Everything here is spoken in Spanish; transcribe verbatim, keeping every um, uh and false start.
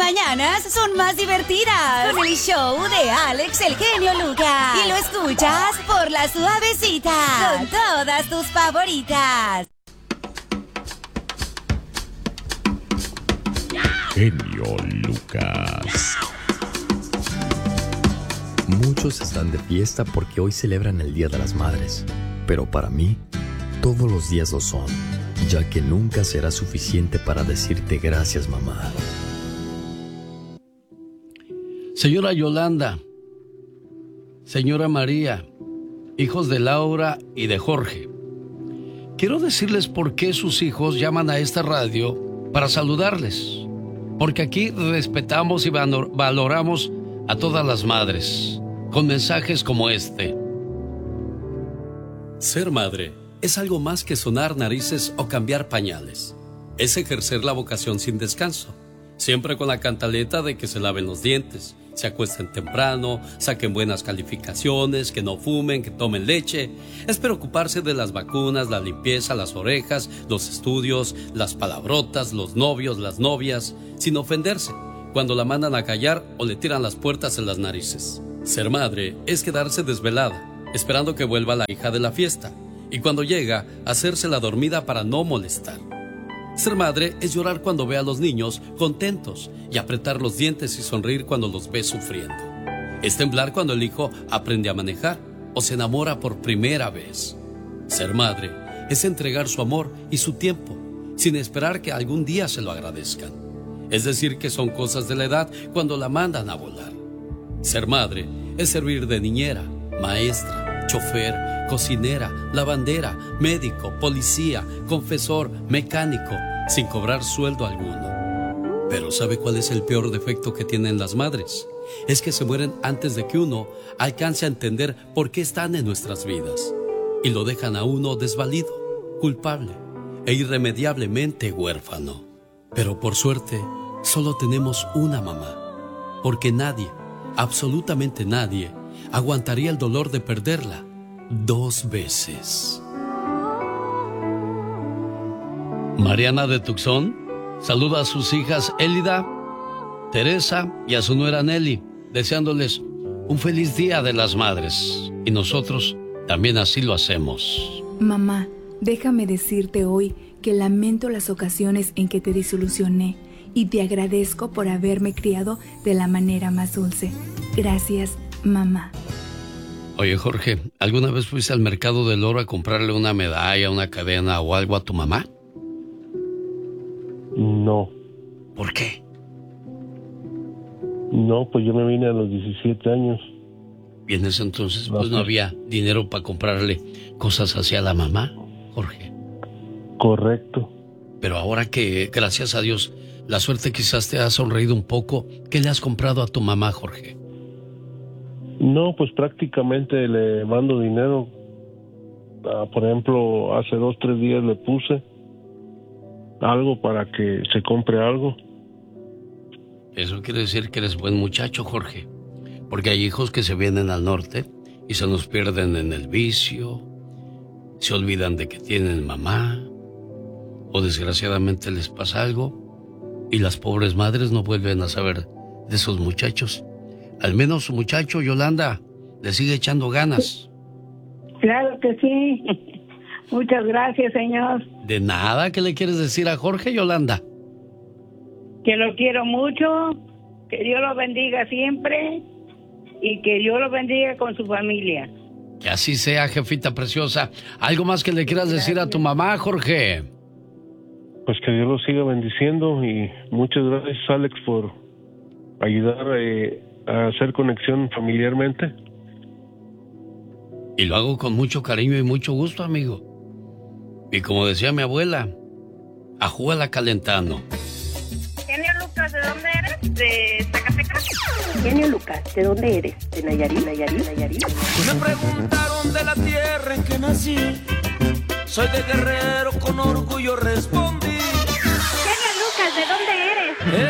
mañanas son más divertidas con el show de Alex el genio Lucas. Y lo escuchas por La Suavecita con todas tus favoritas. Genio Lucas. Muchos están de fiesta porque hoy celebran el Día de las Madres, pero para mí, todos los días lo son, ya que nunca será suficiente para decirte gracias, mamá. Señora Yolanda, señora María, hijos de Laura y de Jorge, quiero decirles por qué sus hijos llaman a esta radio para saludarles. Porque aquí respetamos y valoramos a todas las madres, con mensajes como este. Ser madre es algo más que sonar narices o cambiar pañales. Es ejercer la vocación sin descanso, siempre con la cantaleta de que se laven los dientes, se acuesten temprano, saquen buenas calificaciones, que no fumen, que tomen leche. Es preocuparse de las vacunas, la limpieza, las orejas, los estudios, las palabrotas, los novios, las novias, sin ofenderse cuando la mandan a callar o le tiran las puertas en las narices. Ser madre es quedarse desvelada, esperando que vuelva la hija de la fiesta, y cuando llega, hacerse la dormida para no molestar. Ser madre es llorar cuando ve a los niños contentos y apretar los dientes y sonreír cuando los ve sufriendo. Es temblar cuando el hijo aprende a manejar o se enamora por primera vez. Ser madre es entregar su amor y su tiempo sin esperar que algún día se lo agradezcan. Es decir, que son cosas de la edad cuando la mandan a volar. Ser madre es servir de niñera, maestra, chofer, cocinera, lavandera, médico, policía, confesor, mecánico, sin cobrar sueldo alguno. Pero ¿sabe cuál es el peor defecto que tienen las madres? Es que se mueren antes de que uno alcance a entender por qué están en nuestras vidas. Y lo dejan a uno desvalido, culpable e irremediablemente huérfano. Pero por suerte, solo tenemos una mamá. Porque nadie, absolutamente nadie, aguantaría el dolor de perderla dos veces. Mariana de Tucson saluda a sus hijas Élida, Teresa y a su nuera Nelly, deseándoles un feliz Día de las Madres. Y nosotros también así lo hacemos. Mamá, déjame decirte hoy que lamento las ocasiones en que te desilusioné y te agradezco por haberme criado de la manera más dulce. Gracias, mamá. Oye, Jorge, ¿alguna vez fuiste al mercado del oro a comprarle una medalla, una cadena o algo a tu mamá? No. ¿Por qué? No, pues yo me vine a los diecisiete años. Y en ese entonces pues no había dinero para comprarle cosas hacia la mamá, Jorge. Correcto. Pero ahora que, gracias a Dios, la suerte quizás te ha sonreído un poco, ¿qué le has comprado a tu mamá, Jorge? No, pues prácticamente le mando dinero. Uh, por ejemplo, hace dos, tres días le puse algo para que se compre algo. Eso quiere decir que eres buen muchacho, Jorge. Porque hay hijos que se vienen al norte y se nos pierden en el vicio, se olvidan de que tienen mamá, o desgraciadamente les pasa algo y las pobres madres no vuelven a saber de esos muchachos. Al menos su muchacho, Yolanda, le sigue echando ganas. Claro que sí. Muchas gracias, señor. De nada. ¿Qué le quieres decir a Jorge, Yolanda? Que lo quiero mucho, que Dios lo bendiga siempre y que Dios lo bendiga con su familia. Que así sea, jefita preciosa. ¿Algo más que le quieras decir a tu mamá, Jorge? Pues que Dios lo siga bendiciendo y muchas gracias, Alex, por ayudar eh, a hacer conexión familiarmente. Y lo hago con mucho cariño y mucho gusto, amigo. Y como decía mi abuela, ajúala calentano. Genio Lucas, ¿de dónde eres? ¿De Zacatecas? Genio Lucas, ¿de dónde eres? ¿De Nayarit? ¿Nayarit? ¿Nayarit? Me preguntaron de la tierra en que nací. Soy de Guerrero, con orgullo respondo.